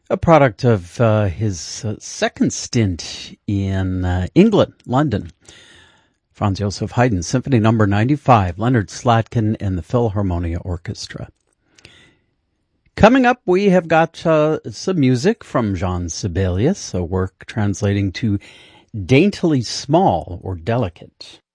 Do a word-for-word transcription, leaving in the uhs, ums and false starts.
A product of uh, his uh, second stint in uh, England, London. Franz Joseph Haydn, Symphony Number ninety-five, Leonard Slatkin and the Philharmonia Orchestra. Coming up, we have got uh, some music from Jean Sibelius, a work translating to daintily small or delicate.